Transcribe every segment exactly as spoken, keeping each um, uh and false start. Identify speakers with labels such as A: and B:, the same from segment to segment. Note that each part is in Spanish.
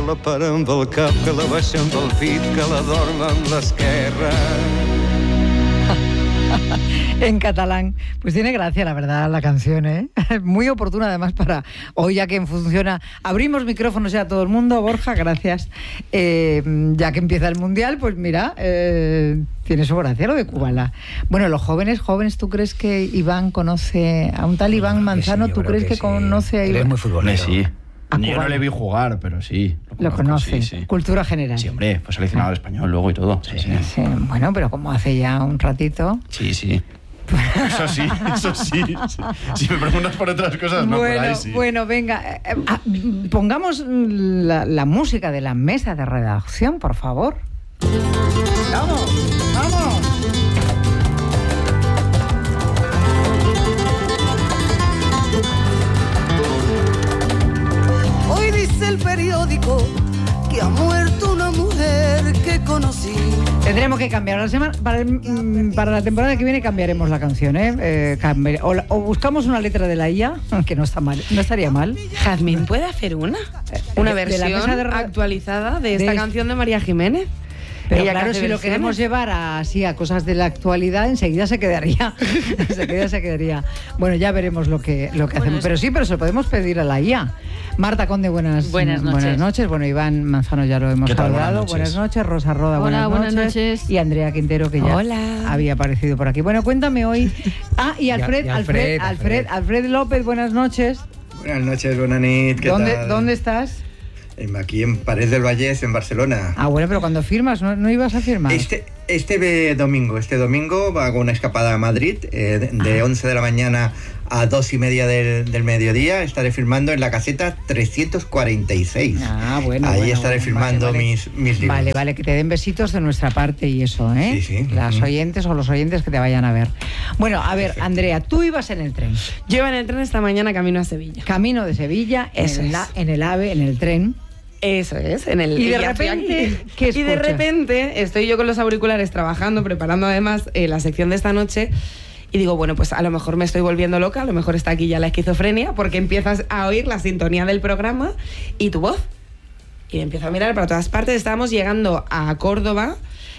A: la parem del cap, que la baixem del pit, que la dormen l'esquerra.
B: En catalán. Pues tiene gracia, la verdad, la canción, ¿eh? Muy oportuna, además, para hoy, ya que funciona. Abrimos micrófonos ya a todo el mundo, Borja, gracias. Eh, ya que empieza el Mundial, pues mira, eh, tiene su gracia lo de Kubala. Bueno, los jóvenes, jóvenes, ¿tú crees que Iván conoce a un tal Iván Manzano?
C: Sí,
B: ¿Tú crees que, que
C: sí.
B: conoce a Iván?
C: Él es muy futbolero.
D: Sí.
B: A
D: Yo
B: Kubala.
D: no le vi jugar, pero sí.
B: Lo,
D: Lo
B: conoce,
D: sí, sí.
B: cultura general.
D: Sí, hombre, fue seleccionado al español luego y todo. Sí, sí.
B: Sí, bueno, pero como hace ya un ratito.
D: Sí, sí. Eso sí, eso sí. sí. Si me preguntas por otras cosas, no,
B: bueno,
D: por ahí sí.
B: Bueno, venga, eh, eh, pongamos la, la música de la mesa de redacción, por favor. ¡Vamos! ¡Vamos!
E: Hoy dice el periódico que ha muerto una mujer que conocí.
B: Tendremos que cambiar la semana para, el, mm, para la temporada que viene cambiaremos la canción, ¿eh? eh cambiar, o, o buscamos una letra de la I A, que no está mal, no estaría mal.
F: Jazmín puede hacer una, una
B: de- de la
F: versión
B: mesa de re-
F: actualizada de esta
B: de-
F: canción de María Jiménez.
B: Pero
F: Ella que
B: claro,
F: hace
B: si lo
F: versiones.
B: queremos llevar a, así a cosas de la actualidad, enseguida se quedaría. enseguida se quedaría. Bueno, ya veremos lo que, lo que
G: Bueno,
B: hacemos.
G: es-
B: Pero sí, pero se lo podemos pedir a la I A. Marta Conde, buenas,
G: Buenas noches.
B: Buenas noches. Bueno, Iván Manzano ya lo hemos
D: ¿Qué tal?
B: saludado.
D: Buenas
B: Buenas
D: noches.
B: noches. Rosa Roda,
G: Hola,
B: buenas,
G: buenas noches.
B: Y Andrea Quintero, que ya
F: Hola.
B: había aparecido por aquí. Bueno, cuéntame hoy. Ah, y Alfred,
C: y
B: Alfred,
C: Alfred,
B: Alfred,
C: Alfred.
B: Alfred López, buenas noches.
H: Buenas noches, buenas nit, ¿qué
B: ¿Dónde,
H: tal?
B: ¿Dónde estás?
H: Aquí en Parets del Vallès, en Barcelona.
B: Ah, bueno, pero cuando firmas, ¿no, no ibas a firmar?
H: Este, este ve- domingo, este domingo hago una escapada a Madrid, eh, de, de once de la mañana a dos y media del, del mediodía. Estaré firmando en la caseta trescientos cuarenta y seis.
B: Ah, bueno.
H: Ahí
B: bueno,
H: estaré
B: bueno,
H: firmando
B: vale, vale.
H: Mis, mis libros.
B: Vale, vale, que te den besitos de nuestra parte y eso, ¿eh?
H: Sí, sí.
B: Las
H: Ujú.
B: oyentes o los oyentes que te vayan a ver. Bueno, a ver, Andrea, tú ibas en el tren.
F: Yo iba en el tren esta mañana camino a Sevilla.
B: Camino de Sevilla, en,
F: Eso
B: el,
F: es.
B: la- en el AVE, en el tren.
F: Eso es, en el
B: Y de
F: ya estoy
B: repente,
F: aquí.
B: ¿qué
F: Y de
B: escuchas?
F: repente estoy yo con los auriculares trabajando, preparando además eh, la sección de esta noche. Y digo, bueno, pues a lo mejor me estoy volviendo loca, a lo mejor está aquí ya la esquizofrenia, porque empiezas a oír la sintonía del programa y tu voz. Y empiezo a mirar para todas partes. Estábamos llegando a Córdoba,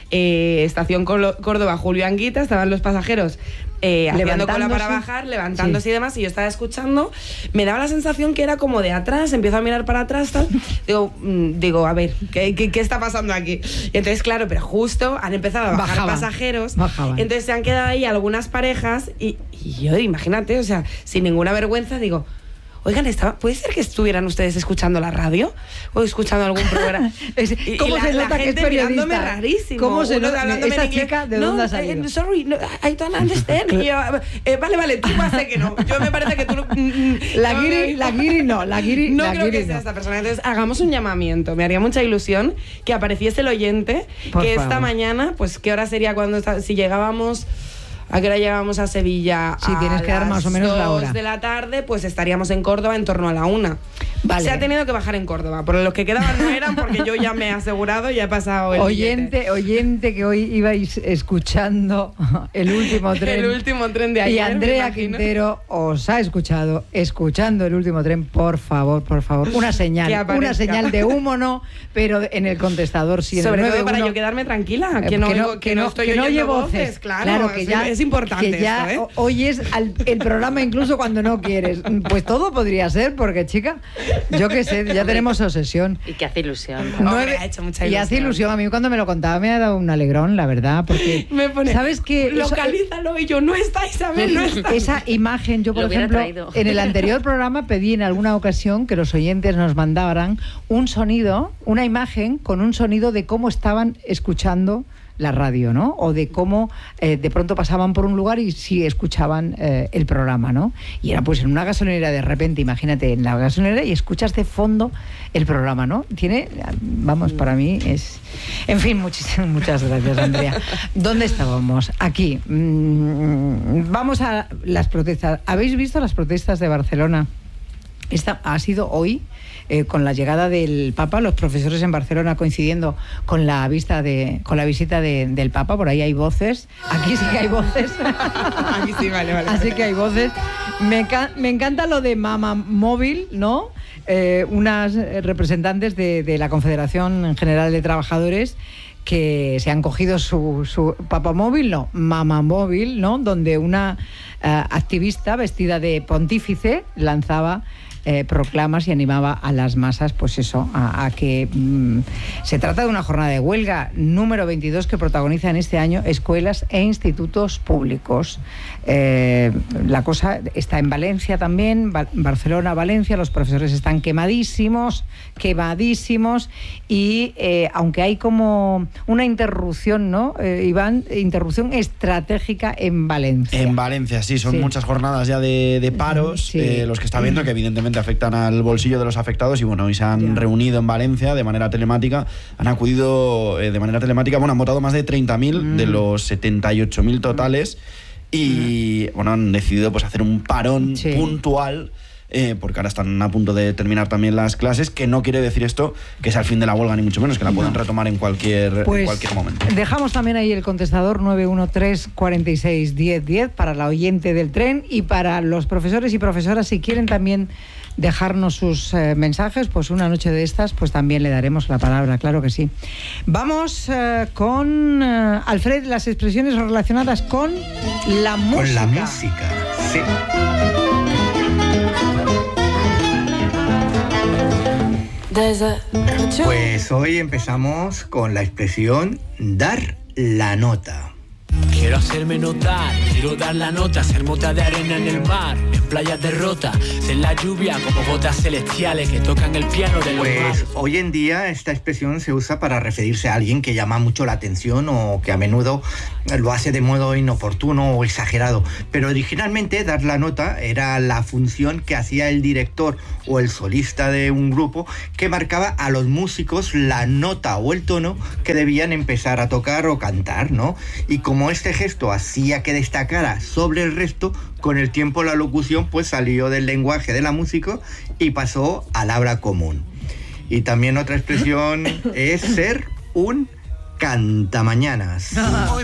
F: eh, estación Colo- Córdoba, Julio Anguita, estaban los pasajeros eh, haciendo cola para
B: Levantándose.
F: bajar, levantándose
B: Sí.
F: y demás, y yo estaba escuchando. Me daba la sensación que era como de atrás, empiezo a mirar para atrás, tal. Digo, mm, digo a ver, ¿qué, qué, qué está pasando aquí? Y entonces, claro, pero justo han empezado a bajar
B: Bajaban.
F: pasajeros.
B: Bajaban.
F: Entonces se han quedado ahí algunas parejas y, y yo, imagínate, o sea, sin ninguna vergüenza, digo, oigan, estaba, ¿puede ser que estuvieran ustedes escuchando la radio? ¿O escuchando algún programa?
B: Es-
F: Y- y
B: ¿cómo
F: la-
B: se
F: la
B: nota que es
F: gente
B: periodista?
F: mirándome rarísimo.
B: ¿Cómo se
F: Uno
B: nota?
F: hablándome
B: ¿Esta
F: en inglés.
B: chica de
F: no,
B: dónde ha
F: eh,
B: salido?
F: sorry, no, I don't understand. Y yo, eh, vale, vale, tú vas a que no. Yo me parece que tú no... mm, mm,
B: La
F: no,
B: guiri,
F: no,
B: la guiri no, la guiri
F: no
B: la
F: creo
B: guiri
F: que sea
B: no.
F: esta persona. Entonces, hagamos un llamamiento. Me haría mucha ilusión que apareciese el oyente,
B: Por
F: que
B: favor.
F: esta mañana, pues, ¿qué hora sería cuando está- si llegábamos... ¿A qué hora llegábamos a Sevilla?
B: Sí, tienes
F: a
B: que dar más o menos la
F: las
B: hora.
F: dos de la tarde, pues estaríamos en Córdoba en torno a la una.
B: Vale.
F: Se ha tenido que bajar en Córdoba, pero los que quedaban no eran porque yo ya me he asegurado, ya he pasado el billete.
B: Oyente, oyente que hoy ibais escuchando el último tren.
F: El último tren de ayer,
B: Y
F: me
B: Andrea
F: imagino.
B: Quintero os ha escuchado, escuchando el último tren, por favor, por favor. Una
F: Que
B: señal,
F: aparezca.
B: una señal de humo no, pero en el contestador sí. en el
F: Sobre todo
B: nueve
F: para
B: uno.
F: yo quedarme tranquila,
B: Eh,
F: que no, oigo- que no estoy
B: que no
F: oyendo
B: oye
F: voces, claro,
B: que
F: es-
B: ya,
F: es importante
B: que ya
F: esto, ¿eh?
B: o- oyes al- el programa incluso cuando no quieres. Pues todo podría ser, porque chica, yo qué sé, ya tenemos obsesión.
G: Y que hace ilusión.
F: Hombre,
B: Nueve-
F: ha hecho mucha
B: Y hace
F: ilusión.
B: ilusión. A mí cuando me lo contaba me ha dado un alegrón, la verdad, porque
F: Me pone,
B: ¿sabes qué? Eso-
F: localízalo y yo, no está Isabel, no está.
B: Esa imagen, yo por
G: Lo hubiera
B: ejemplo,
G: traído.
B: en el anterior programa pedí en alguna ocasión que los oyentes nos mandaran un sonido, una imagen con un sonido de cómo estaban escuchando la radio, ¿no? O de cómo eh, de pronto pasaban por un lugar y sí escuchaban eh, el programa, ¿no? Y era pues en una gasolinera de repente, imagínate, en la gasolinera y escuchas de fondo el programa, ¿no? Tiene, vamos, para mí es... En fin, muchísimas, muchas gracias, Andrea. ¿Dónde estábamos? Aquí. Mm, vamos a las protestas. ¿Habéis visto las protestas de Barcelona? Esta ha sido hoy, eh, con la llegada del Papa, los profesores en Barcelona coincidiendo con la vista de, con la visita de, del Papa. Por ahí hay voces. Aquí sí que hay voces.
F: Aquí sí, vale, vale.
B: Así que hay voces. Me, me encanta lo de Mama Móvil, ¿no? Eh, unas representantes de, de la Confederación General de Trabajadores que se han cogido su, su papamóvil, no, mamamóvil, ¿no? Donde una uh, activista vestida de pontífice lanzaba eh, proclamas y animaba a las masas, pues eso, a, a que mmm, se trata de una jornada de huelga número veintidós que protagonizan este año escuelas e institutos públicos. Eh, la cosa está en Valencia también, Ba- Barcelona, Valencia, los profesores están quemadísimos, quemadísimos y eh, aunque hay como una interrupción, ¿no, eh, Iván? Interrupción estratégica en Valencia.
D: En Valencia, sí, son
B: Sí.
D: muchas jornadas ya de, de paros,
B: Sí.
D: eh, los que está viendo, que evidentemente afectan al bolsillo de los afectados y bueno, hoy se han
B: Ya.
D: reunido en Valencia de manera telemática, han acudido eh, de manera telemática, bueno, han votado más de treinta mil
B: Mm.
D: de los setenta y ocho mil totales y bueno, han decidido pues hacer un parón
B: Sí.
D: puntual. Eh, porque ahora están a punto de terminar también las clases, que no quiere decir esto que sea el fin de la huelga, ni mucho menos, que la pueden retomar en cualquier,
B: Pues
D: en cualquier momento.
B: dejamos también ahí el contestador nueve uno tres, cuatro seis, diez diez para la oyente del tren y para los profesores y profesoras, si quieren también dejarnos sus eh, mensajes, pues una noche de estas, pues también le daremos la palabra, claro que sí. Vamos eh, con eh, Alfred, las expresiones relacionadas con la música.
H: Con la música, sí. Pues hoy empezamos con la expresión dar la nota.
C: Quiero hacerme notar, quiero dar la nota, ser mota de arena en el mar, en playas de rota, ser la lluvia como gotas celestiales que tocan el piano de los
H: Pues
C: mares.
H: hoy en día esta expresión se usa para referirse a alguien que llama mucho la atención o que a menudo lo hace de modo inoportuno o exagerado. Pero originalmente dar la nota era la función que hacía el director o el solista de un grupo que marcaba a los músicos la nota o el tono que debían empezar a tocar o cantar, ¿no? Y como este gesto hacía que destacara sobre el resto, con el tiempo la locución pues salió del lenguaje de la música y pasó al habla común. Y también otra expresión es ser un cantamañanas.